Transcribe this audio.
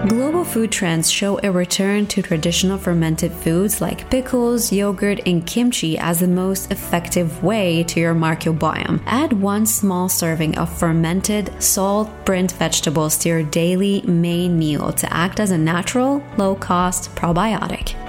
Global food trends show a return to traditional fermented foods like pickles, yogurt, and kimchi as the most effective way to your microbiome. Add 1 small serving of fermented, salt-brine vegetables to your daily main meal to act as a natural, low-cost probiotic.